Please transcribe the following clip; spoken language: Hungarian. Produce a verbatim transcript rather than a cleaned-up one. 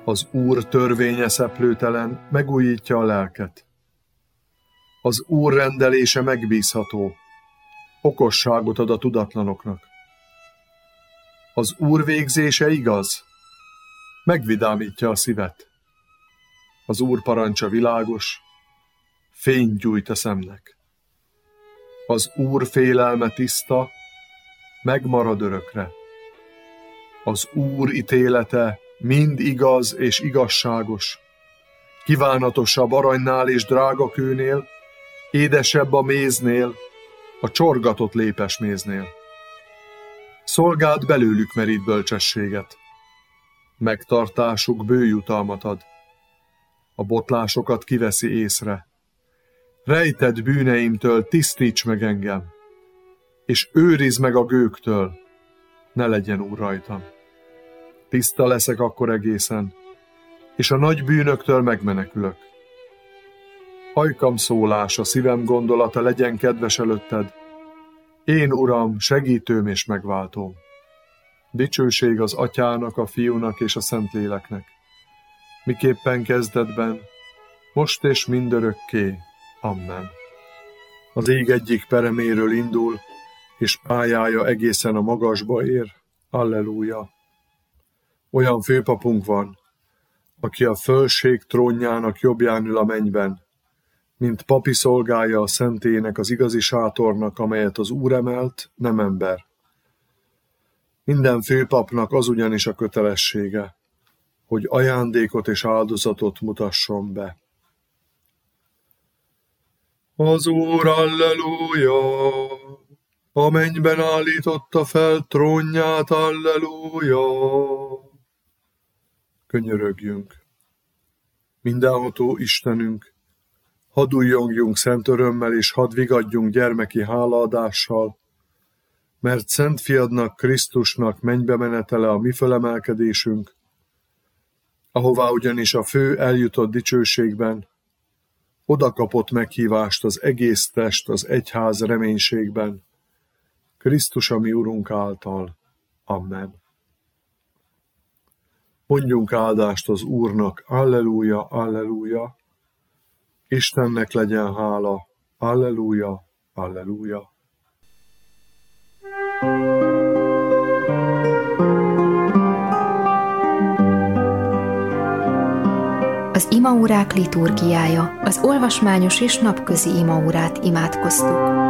Az Úr törvénye szeplőtelen, megújítja a lelket. Az Úr rendelése megbízható, okosságot ad a tudatlanoknak. Az Úr végzése igaz, megvidámítja a szívet. Az Úr parancsa világos, fényt gyújt a szemnek. Az Úr félelme tiszta, megmarad örökre. Az Úr ítélete mind igaz és igazságos, kívánatosabb aranynál és drágakőnél, édesebb a méznél, a csorgatott lépesméznél. Szolgád belőlük merít bölcsességet, megtartásuk bő jutalmat ad. A botlásokat kiveszi észre. Rejtett bűneimtől tisztíts meg engem, és őrizd meg a gőktől, ne legyen úr rajtam. Tiszta leszek akkor egészen, és a nagy bűnöktől megmenekülök. Ajkam szólása, szívem gondolata legyen kedves előtted, én, Uram, segítőm és megváltóm. Dicsőség az Atyának, a Fiúnak és a Szentléleknek, miképpen kezdetben, most és mindörökké. Amen. Az ég egyik pereméről indul, és pályája egészen a magasba ér. Alleluja! Olyan főpapunk van, aki a fölség trónjának jobbján ül a mennyben, mint papi szolgája a szentélynek, az igazi sátornak, amelyet az Úr emelt, nem ember. Minden főpapnak az ugyanis a kötelessége, hogy ajándékot és áldozatot mutasson be. Az Úr, alleluja! A mennyben állította fel trónját, alleluja! Könyörögjünk! Mindenható Istenünk, hadd újjongjunk szent örömmel, és hadd vigadjunk gyermeki hálaadással, mert szent fiadnak, Krisztusnak mennybe menetele a mi fölemelkedésünk, ahová ugyanis a fő eljutott dicsőségben, oda kapott meghívást az egész test az egyház reménységben, Krisztus a mi Urunk által. Amen. Mondjunk áldást az Úrnak, alleluja, alleluja, Istennek legyen hála, alleluja, alleluja. Az imaórák liturgiája, az olvasmányos és napközi imaórát imádkoztuk.